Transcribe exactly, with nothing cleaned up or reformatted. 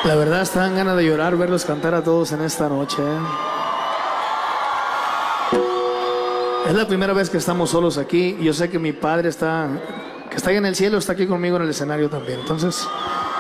La verdad, están ganas de llorar verlos cantar a todos en esta noche. ¿eh? Es la primera vez que estamos solos aquí. Yo sé que mi padre está, que está ahí en el cielo, está aquí conmigo en el escenario también. Entonces,